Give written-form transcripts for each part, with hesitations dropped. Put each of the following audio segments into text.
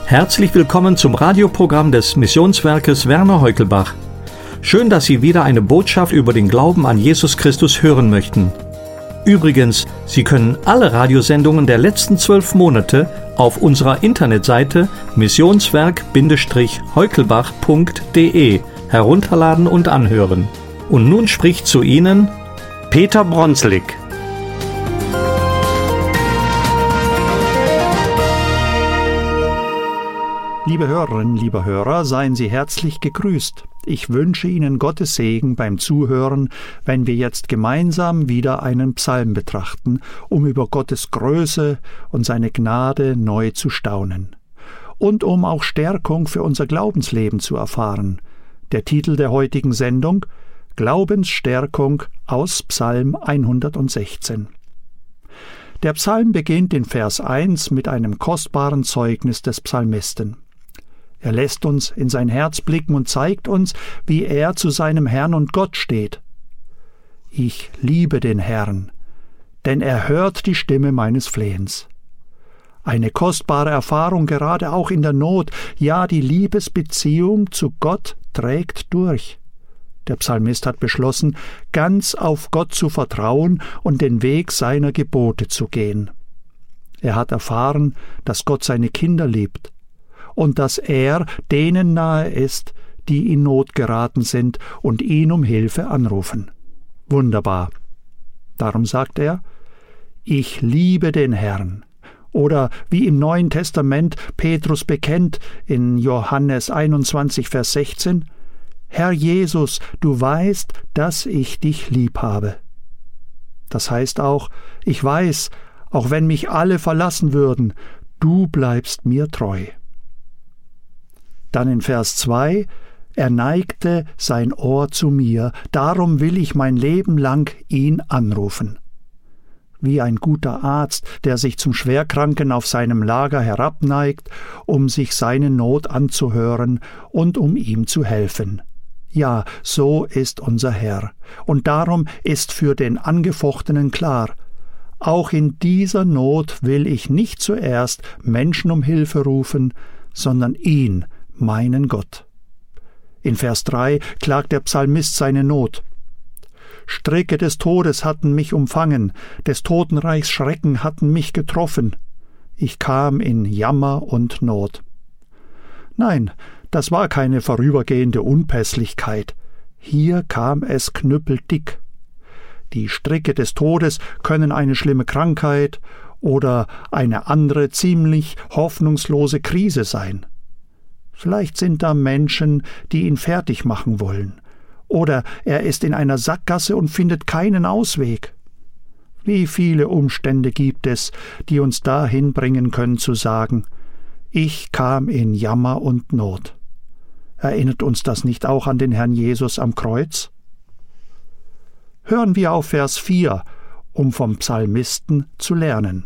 Herzlich willkommen zum Radioprogramm des Missionswerkes Werner Heukelbach. Schön, dass Sie wieder eine Botschaft über den Glauben an Jesus Christus hören möchten. Übrigens, Sie können alle Radiosendungen der letzten 12 Monate auf unserer Internetseite missionswerk-heukelbach.de herunterladen und anhören. Und nun spricht zu Ihnen Peter Bronslik. Liebe Hörerinnen, liebe Hörer, seien Sie herzlich gegrüßt. Ich wünsche Ihnen Gottes Segen beim Zuhören, wenn wir jetzt gemeinsam wieder einen Psalm betrachten, um über Gottes Größe und seine Gnade neu zu staunen. Und um auch Stärkung für unser Glaubensleben zu erfahren. Der Titel der heutigen Sendung: Glaubensstärkung aus Psalm 116. Der Psalm beginnt in Vers 1 mit einem kostbaren Zeugnis des Psalmisten. Er lässt uns in sein Herz blicken und zeigt uns, wie er zu seinem Herrn und Gott steht. Ich liebe den Herrn, denn er hört die Stimme meines Flehens. Eine kostbare Erfahrung gerade auch in der Not, ja, die Liebesbeziehung zu Gott trägt durch. Der Psalmist hat beschlossen, ganz auf Gott zu vertrauen und den Weg seiner Gebote zu gehen. Er hat erfahren, dass Gott seine Kinder liebt und dass er denen nahe ist, die in Not geraten sind und ihn um Hilfe anrufen. Wunderbar. Darum sagt er: Ich liebe den Herrn. Oder wie im Neuen Testament Petrus bekennt in Johannes 21, Vers 16: Herr Jesus, du weißt, dass ich dich lieb habe. Das heißt auch, ich weiß, auch wenn mich alle verlassen würden, du bleibst mir treu. Dann in Vers 2: Er neigte sein Ohr zu mir, darum will ich mein Leben lang ihn anrufen. Wie ein guter Arzt, der sich zum Schwerkranken auf seinem Lager herabneigt, um sich seine Not anzuhören und um ihm zu helfen. Ja, so ist unser Herr. Und darum ist für den Angefochtenen klar: Auch in dieser Not will ich nicht zuerst Menschen um Hilfe rufen, sondern ihn, meinen Gott. In Vers 3 klagt der Psalmist seine Not. Stricke des Todes hatten mich umfangen, des Totenreichs Schrecken hatten mich getroffen. Ich kam in Jammer und Not. Nein, das war keine vorübergehende Unpässlichkeit. Hier kam es knüppeldick. Die Stricke des Todes können eine schlimme Krankheit oder eine andere ziemlich hoffnungslose Krise sein. Vielleicht sind da Menschen, die ihn fertig machen wollen. Oder er ist in einer Sackgasse und findet keinen Ausweg. Wie viele Umstände gibt es, die uns dahin bringen können zu sagen: Ich kam in Jammer und Not. Erinnert uns das nicht auch an den Herrn Jesus am Kreuz? Hören wir auf Vers 4, um vom Psalmisten zu lernen.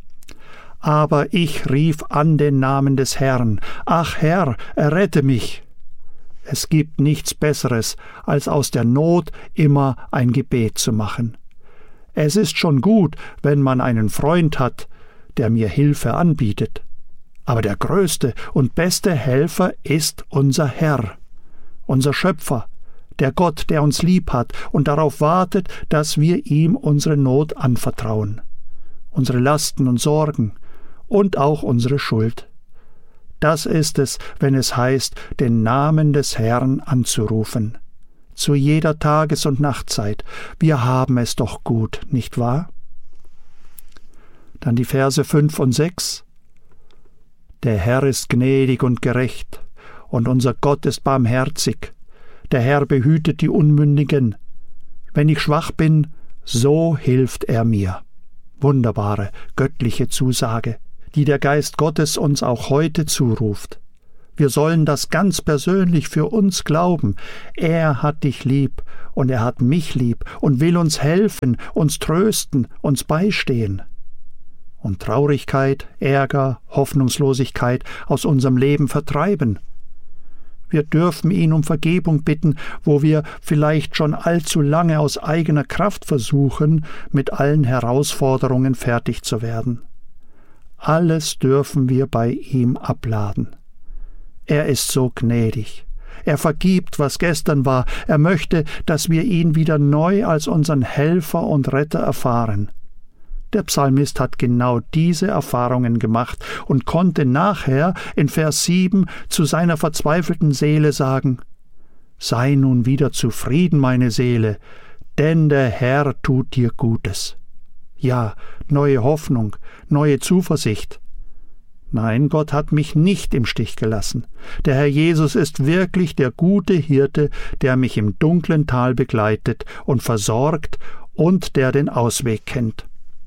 Aber ich rief an den Namen des Herrn: Ach Herr, errette mich! Es gibt nichts Besseres, als aus der Not immer ein Gebet zu machen. Es ist schon gut, wenn man einen Freund hat, der mir Hilfe anbietet. Aber der größte und beste Helfer ist unser Herr, unser Schöpfer, der Gott, der uns lieb hat und darauf wartet, dass wir ihm unsere Not anvertrauen, unsere Lasten und Sorgen und auch unsere Schuld. Das ist es, wenn es heißt, den Namen des Herrn anzurufen. Zu jeder Tages- und Nachtzeit. Wir haben es doch gut, nicht wahr? Dann die Verse 5 und 6. Der Herr ist gnädig und gerecht, und unser Gott ist barmherzig. Der Herr behütet die Unmündigen. Wenn ich schwach bin, so hilft er mir. Wunderbare, göttliche Zusage, die der Geist Gottes uns auch heute zuruft. Wir sollen das ganz persönlich für uns glauben. Er hat dich lieb und er hat mich lieb und will uns helfen, uns trösten, uns beistehen. Und Traurigkeit, Ärger, Hoffnungslosigkeit aus unserem Leben vertreiben. Wir dürfen ihn um Vergebung bitten, wo wir vielleicht schon allzu lange aus eigener Kraft versuchen, mit allen Herausforderungen fertig zu werden. Alles dürfen wir bei ihm abladen. Er ist so gnädig. Er vergibt, was gestern war. Er möchte, dass wir ihn wieder neu als unseren Helfer und Retter erfahren. Der Psalmist hat genau diese Erfahrungen gemacht und konnte nachher in Vers 7 zu seiner verzweifelten Seele sagen: Sei nun wieder zufrieden, meine Seele, denn der Herr tut dir Gutes. Ja, neue Hoffnung, neue Zuversicht. Nein, Gott hat mich nicht im Stich gelassen. Der Herr Jesus ist wirklich der gute Hirte, der mich im dunklen Tal begleitet und versorgt und der den Ausweg kennt.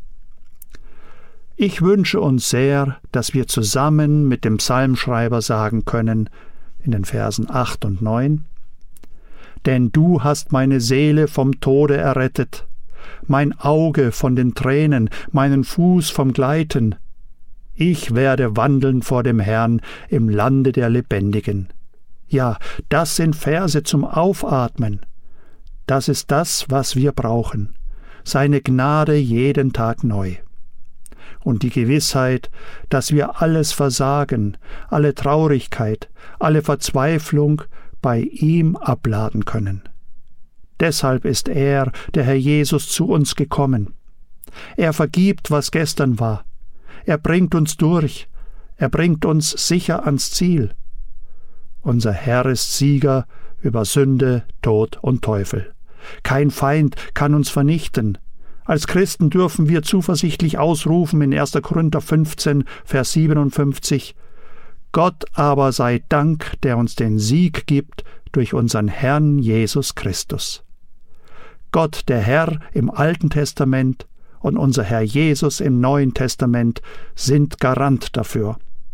Ich wünsche uns sehr, dass wir zusammen mit dem Psalmschreiber sagen können, in den Versen 8 und 9, Denn du hast meine Seele vom Tode errettet, mein Auge von den Tränen, meinen Fuß vom Gleiten. Ich werde wandeln vor dem Herrn im Lande der Lebendigen. Ja, das sind Verse zum Aufatmen. Das ist das, was wir brauchen. Seine Gnade jeden Tag neu. Und die Gewissheit, dass wir alles Versagen, alle Traurigkeit, alle Verzweiflung bei ihm abladen können. Deshalb ist er, der Herr Jesus, zu uns gekommen. Er vergibt, was gestern war. Er bringt uns durch. Er bringt uns sicher ans Ziel. Unser Herr ist Sieger über Sünde, Tod und Teufel. Kein Feind kann uns vernichten. Als Christen dürfen wir zuversichtlich ausrufen in 1. Korinther 15, Vers 57, Gott aber sei Dank, der uns den Sieg gibt durch unseren Herrn Jesus Christus. Gott, der Herr im Alten Testament und unser Herr Jesus im Neuen Testament sind Garant dafür.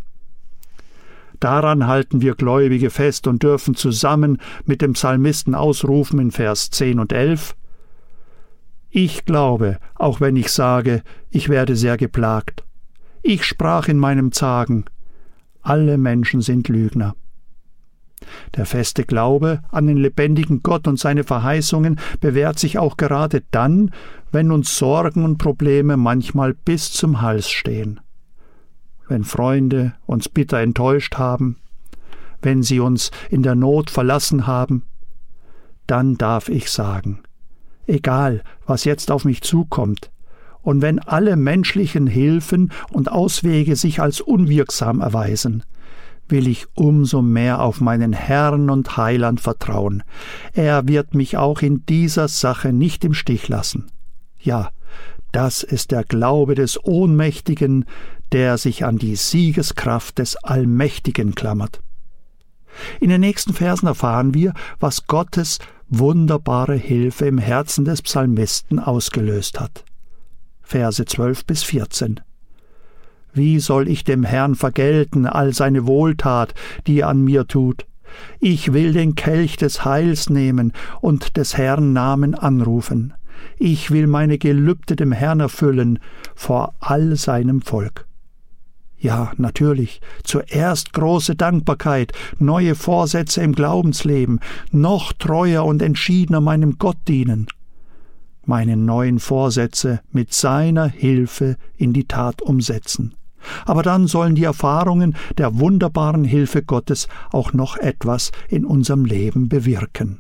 Daran halten wir Gläubige fest und dürfen zusammen mit dem Psalmisten ausrufen in Vers 10 und 11, Ich glaube, auch wenn ich sage, ich werde sehr geplagt. Ich sprach in meinem Zagen, alle Menschen sind Lügner. Der feste Glaube an den lebendigen Gott und seine Verheißungen bewährt sich auch gerade dann, wenn uns Sorgen und Probleme manchmal bis zum Hals stehen. Wenn Freunde uns bitter enttäuscht haben, wenn sie uns in der Not verlassen haben, dann darf ich sagen, egal, was jetzt auf mich zukommt, und wenn alle menschlichen Hilfen und Auswege sich als unwirksam erweisen, will ich umso mehr auf meinen Herrn und Heiland vertrauen. Er wird mich auch in dieser Sache nicht im Stich lassen. Ja, das ist der Glaube des Ohnmächtigen, der sich an die Siegeskraft des Allmächtigen klammert. In den nächsten Versen erfahren wir, was Gottes wunderbare Hilfe im Herzen des Psalmisten ausgelöst hat. Verse 12 bis 14. Wie soll ich dem Herrn vergelten all seine Wohltat, die er an mir tut? Ich will den Kelch des Heils nehmen und des Herrn Namen anrufen. Ich will meine Gelübde dem Herrn erfüllen vor all seinem Volk. Ja, natürlich, zuerst große Dankbarkeit, neue Vorsätze im Glaubensleben, noch treuer und entschiedener meinem Gott dienen. Meine neuen Vorsätze mit seiner Hilfe in die Tat umsetzen. Aber dann sollen die Erfahrungen der wunderbaren Hilfe Gottes auch noch etwas in unserem Leben bewirken.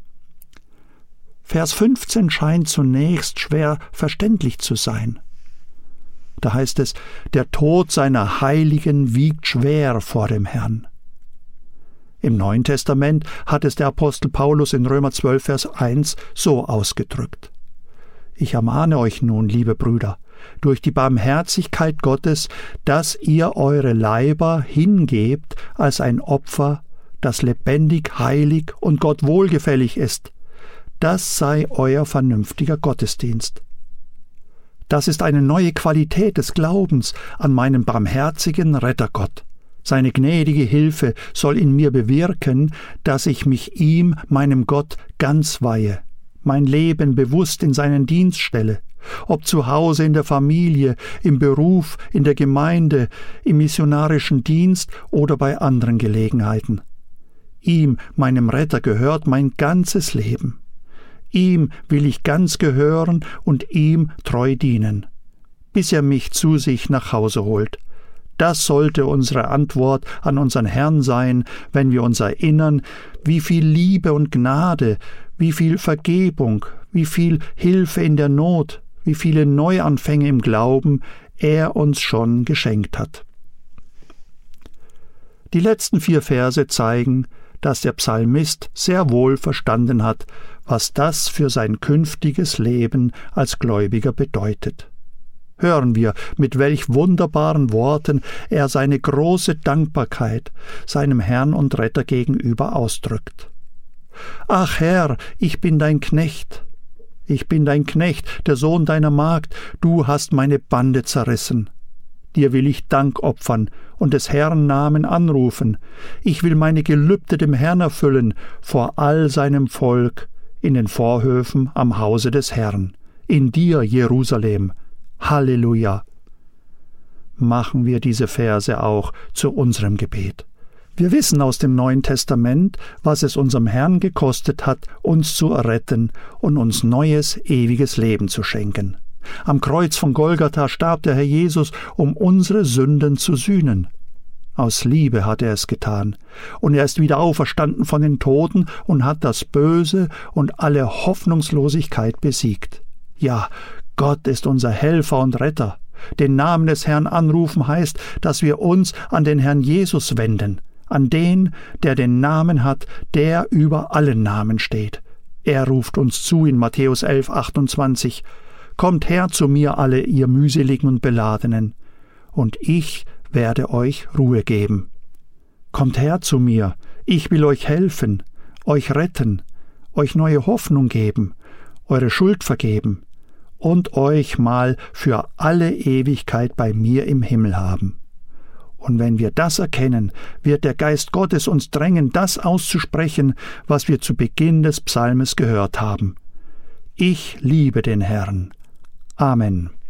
Vers 15 scheint zunächst schwer verständlich zu sein. Da heißt es, der Tod seiner Heiligen wiegt schwer vor dem Herrn. Im Neuen Testament hat es der Apostel Paulus in Römer 12, Vers 1 so ausgedrückt. Ich ermahne euch nun, liebe Brüder, durch die Barmherzigkeit Gottes, dass ihr eure Leiber hingebt als ein Opfer, das lebendig, heilig und Gott wohlgefällig ist. Das sei euer vernünftiger Gottesdienst. Das ist eine neue Qualität des Glaubens an meinen barmherzigen Rettergott. Seine gnädige Hilfe soll in mir bewirken, dass ich mich ihm, meinem Gott, ganz weihe, mein Leben bewusst in seinen Dienst stelle, ob zu Hause, in der Familie, im Beruf, in der Gemeinde, im missionarischen Dienst oder bei anderen Gelegenheiten. Ihm, meinem Retter, gehört mein ganzes Leben. Ihm will ich ganz gehören und ihm treu dienen. bis er mich zu sich nach Hause holt. Das sollte unsere Antwort an unseren Herrn sein, wenn wir uns erinnern, wie viel Liebe und Gnade, wie viel Vergebung, wie viel Hilfe in der Not, wie viele Neuanfänge im Glauben er uns schon geschenkt hat. Die letzten 4 Verse zeigen, dass der Psalmist sehr wohl verstanden hat, was das für sein künftiges Leben als Gläubiger bedeutet. Hören wir, mit welch wunderbaren Worten er seine große Dankbarkeit seinem Herrn und Retter gegenüber ausdrückt. »Ach Herr, ich bin dein Knecht. Ich bin dein Knecht, der Sohn deiner Magd. Du hast meine Bande zerrissen. Dir will ich Dank opfern und des Herrn Namen anrufen. Ich will meine Gelübde dem Herrn erfüllen, vor all seinem Volk, in den Vorhöfen am Hause des Herrn. In dir, Jerusalem. Halleluja!« Machen wir diese Verse auch zu unserem Gebet. Wir wissen aus dem Neuen Testament, was es unserem Herrn gekostet hat, uns zu erretten und uns neues, ewiges Leben zu schenken. Am Kreuz von Golgatha starb der Herr Jesus, um unsere Sünden zu sühnen. Aus Liebe hat er es getan, und er ist wieder auferstanden von den Toten und hat das Böse und alle Hoffnungslosigkeit besiegt. Ja, Gott ist unser Helfer und Retter. Den Namen des Herrn anrufen heißt, dass wir uns an den Herrn Jesus wenden, an den, der den Namen hat, der über allen Namen steht. Er ruft uns zu in Matthäus 11,28: »Kommt her zu mir, alle ihr mühseligen und Beladenen, und ich werde euch Ruhe geben.« Kommt her zu mir, ich will euch helfen, euch retten, euch neue Hoffnung geben, eure Schuld vergeben und euch mal für alle Ewigkeit bei mir im Himmel haben. Und wenn wir das erkennen, wird der Geist Gottes uns drängen, das auszusprechen, was wir zu Beginn des Psalmes gehört haben. Ich liebe den Herrn. Amen.